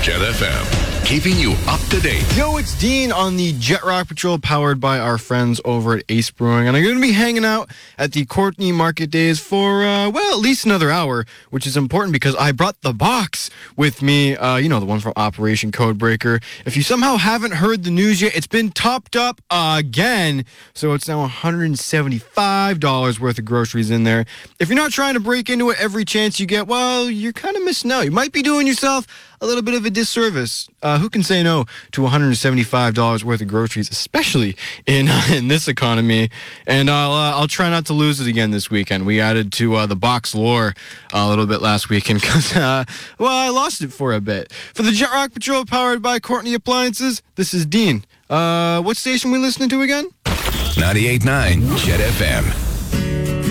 Jet FM, keeping you up to date. Yo, it's Dean on the Jet Rock Patrol, powered by our friends over at Ace Brewing. And I'm going to be hanging out at the Courtney Market Days for, at least another hour, which is important because I brought the box with me, the one from Operation Codebreaker. If you somehow haven't heard the news yet, it's been topped up again. So it's now $175 worth of groceries in there. If you're not trying to break into it every chance you get, well, you're kind of missing out. You might be doing yourself a little bit of a disservice. Who can say no to $175 worth of groceries, especially in this economy? And I'll try not to lose it again this weekend. We added to the box lore a little bit last weekend because, I lost it for a bit. For the Jet Rock Patrol, powered by Courtney Appliances, this is Dean. What station we listening to again? 98.9 Jet FM.